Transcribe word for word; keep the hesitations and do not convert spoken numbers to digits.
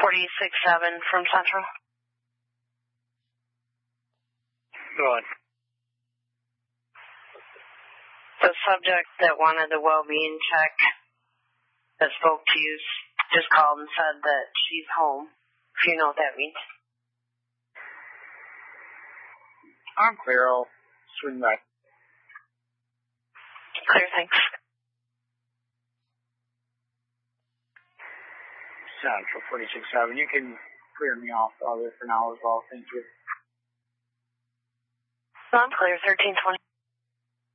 forty-six seven from Central. Go on. The subject that wanted the well-being check that spoke to you just called and said that she's home, if you know what that means. I'm clear. I'll swing back. Clear, thanks. Central forty-six seven. You can clear me off of it for now as well. Thank you. I'm clear, thirteen twenty.